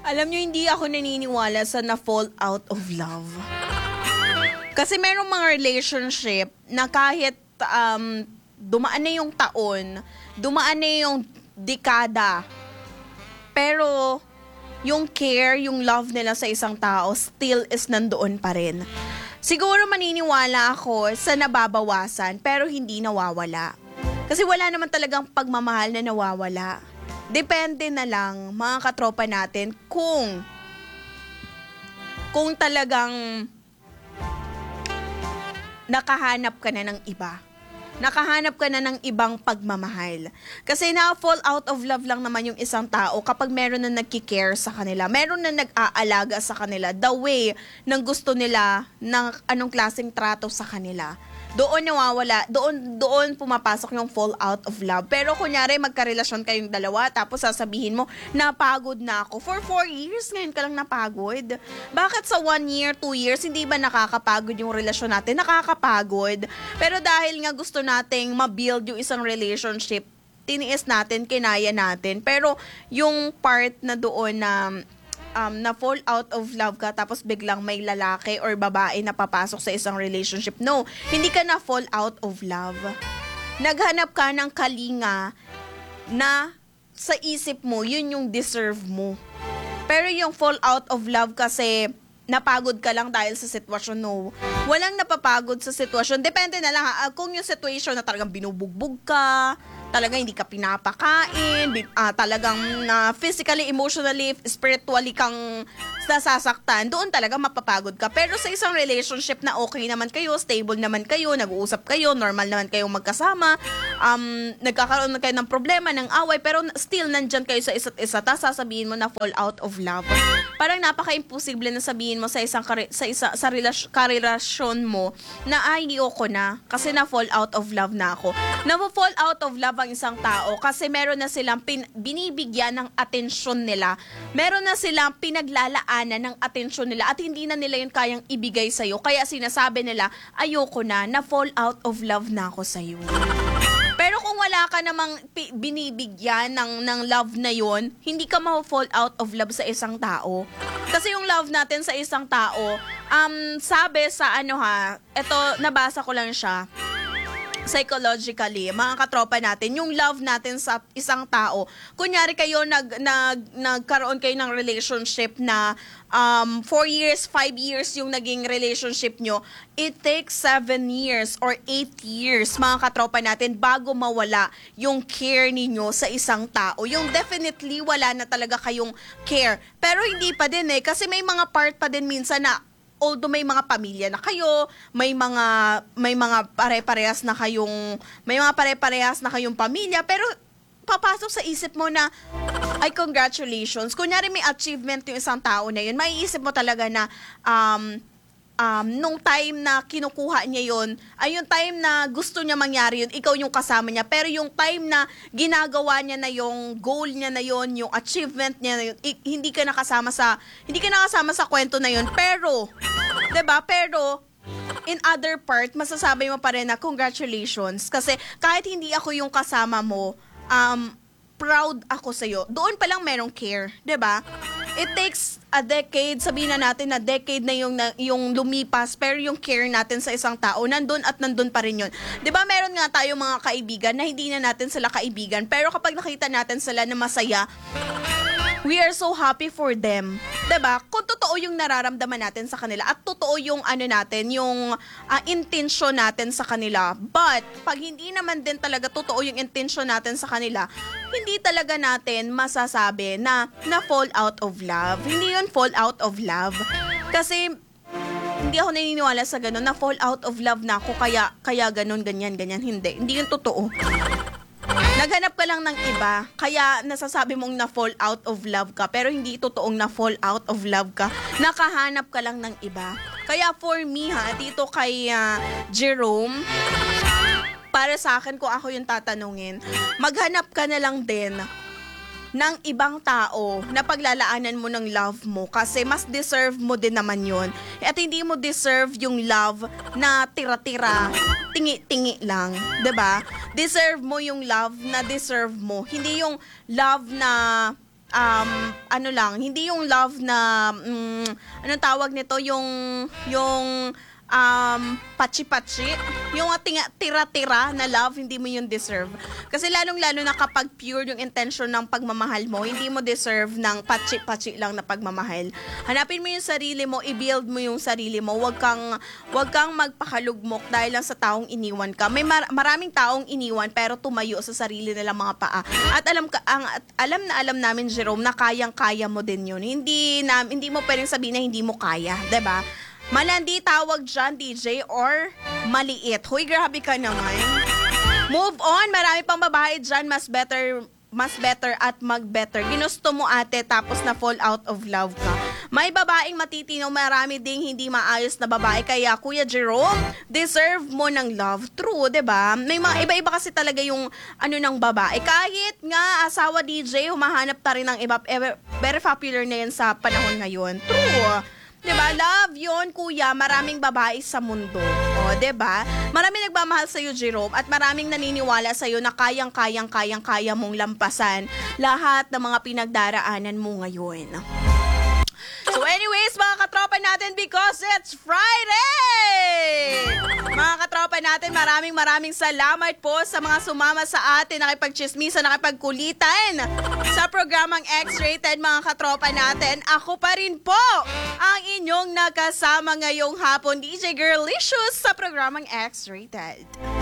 Alam nyo, hindi ako naniniwala sa na-fall out of love. Kasi merong mga relationship na kahit dumaan na yung taon, dumaan na yung dekada, pero yung care, yung love nila sa isang tao still is nandoon pa rin. Siguro maniniwala ako sa nababawasan pero hindi nawawala. Kasi wala naman talagang pagmamahal na nawawala. Depende na lang, mga katropa natin, kung talagang nakahanap ka na ng iba. Nakahanap ka na ng ibang pagmamahal. Kasi na-fall out of love lang naman yung isang tao kapag meron na nagki-care sa kanila. Meron na nag-aalaga sa kanila. The way ng gusto nila, ng anong klaseng trato sa kanila. Doon nawawala, doon pumapasok yung fall out of love. Pero kunyari magkarelasyon kayong dalawa, tapos sasabihin mo, napagod na ako. For 4 years, ngayon ka lang napagod. Bakit sa 1 year, 2 years, hindi ba nakakapagod yung relasyon natin? Nakakapagod. Pero dahil nga gusto nating ma-build yung isang relationship, tiniis natin, kinaya natin. Pero yung part na doon na fall out of love ka tapos biglang may lalaki or babae na papasok sa isang relationship. No, hindi ka na fall out of love. Naghanap ka ng kalinga na sa isip mo, yun yung deserve mo. Pero yung fall out of love kasi napagod ka lang dahil sa sitwasyon, no. Walang napapagod sa sitwasyon. Depende na lang kung yung situation na talagang binubugbog ka, talagang hindi ka pinapakain, talagang physically, emotionally, spiritually kang nasasaktan, doon talaga mapapagod ka. Pero sa isang relationship na okay naman kayo, stable naman kayo, nag-uusap kayo, normal naman kayong magkasama, nagkakaroon na kayo ng problema, ng away, pero still nandyan kayo sa isa't isa, tapos sasabihin mo na fall out of love. Parang napaka-imposible na sabihin mo sa karelasyon mo na ayoko na kasi na fall out of love na ako. Na-fall out of love ang isang tao kasi meron na silang binibigyan ng atensyon nila. Meron na silang pinaglalaanan ng atensyon nila at hindi na nila yun kayang ibigay sa'yo. Kaya sinasabi nila, ayoko na fall out of love na ako sa'yo. Pero kung wala ka namang binibigyan ng love na yun, hindi ka ma-fall out of love sa isang tao. Kasi yung love natin sa isang tao, sabi sa ito nabasa ko lang siya, psychologically, mga katropa natin, yung love natin sa isang tao, kunyari kayo nagkaroon kayo ng relationship na 4 years, 5 years yung naging relationship nyo, it takes 7 years or 8 years, mga katropa natin, bago mawala yung care ninyo sa isang tao. Yung definitely wala na talaga kayong care. Pero hindi pa din kasi may mga part pa din minsan na although may mga pamilya na kayo, may mga pare-parehas na kayong pamilya, pero papasok sa isip mo na, ay, congratulations. Kunyari may achievement yung isang tao na yun, maiisip mo talaga na, nung time na kinukuha niya yun, ay yung time na gusto niya mangyari yun, ikaw yung kasama niya. Pero yung time na ginagawa niya na yung goal niya na yun, yung achievement niya na yun, hindi ka nakasama sa kwento na yun. Pero, 'di ba? Pero in other part, masasabi mo pa rin na congratulations kasi kahit hindi ako yung kasama mo, proud ako sa'yo. Doon pa lang merong care, 'di ba? It takes a decade, sabihin na natin na decade na yung lumipas, pero yung care natin sa isang tao, nandun at nandun pa rin yun. 'Di ba meron nga tayo mga kaibigan na hindi na natin sila kaibigan, pero kapag nakita natin sila na masaya, we are so happy for them. 'Di ba? Kung totoo yung nararamdaman natin sa kanila at totoo yung yung intention natin sa kanila. But pag hindi naman din talaga totoo yung intention natin sa kanila, hindi talaga natin masasabi na fall out of love. Hindi yun fall out of love. Kasi hindi ako naniniwala sa ganun na fall out of love na ako kaya ganun, ganyan. Hindi yun totoo. Naghanap ka lang ng iba, kaya nasasabi mong na-fall out of love ka, pero hindi totoong na-fall out of love ka. Nakahanap ka lang ng iba. Kaya for me dito kay Jerome, para sa akin, kung ako yung tatanungin, maghanap ka na lang din ng ibang tao na paglalaanan mo ng love mo kasi mas deserve mo din naman yun. At hindi mo deserve yung love na tira-tira, tingi-tingi lang, 'di ba? Deserve mo yung love na deserve mo. Hindi yung love na ano lang, hindi yung love na, anong tawag nito, yung pachi-pachi, yung tira-tira na love, hindi mo yun deserve. Kasi lalong-lalo na kapag pure yung intention ng pagmamahal mo, hindi mo deserve ng pachi-pachi lang na pagmamahal. Hanapin mo yung sarili mo, i-build mo yung sarili mo, wag kang magpakalugmok dahil lang sa taong iniwan ka. May maraming taong iniwan pero tumayo sa sarili nilang mga paa. At alam namin, Jerome, na kayang-kaya mo din yun. Hindi mo pwedeng sabihin na hindi mo kaya, 'di ba? Malandi tawag dyan, DJ, or maliit. Hoy, grabe ka naman. Move on. Marami pang babae dyan, mas better at mag-better. Ginusto mo, ate, tapos na fall out of love ka. May babaeng matitino, marami ding hindi maayos na babae. Kaya, Kuya Jerome, deserve mo ng love. True, 'di ba? May mga iba-iba kasi talaga yung ng babae. Kahit nga asawa DJ, humahanap ta rin ng iba. Very popular na yan sa panahon ngayon. True. 'Di ba? Love 'yon, kuya. Maraming babae sa mundo. O, 'di ba? Maraming nagmamahal sa iyo, Jerome, at maraming naniniwala sa iyo na kaya mong lampasan lahat ng mga pinagdaraanan mo ngayon. So anyways, mga katropa natin, because it's Friday! Mga katropa natin, maraming salamat po sa mga sumama sa atin, nakipagchismisa, nakipagkulitan sa programang X-Rated, mga katropa natin. Ako pa rin po ang inyong nakasama ngayong hapon, DJ Girlicious, sa programang X-Rated.